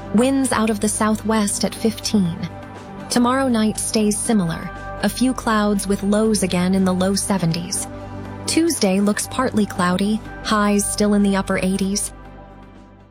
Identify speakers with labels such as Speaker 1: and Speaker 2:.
Speaker 1: Winds out of the southwest at 15. Tomorrow night stays similar. A few clouds with lows again in the low 70s. Tuesday looks partly cloudy, highs still in the upper 80s.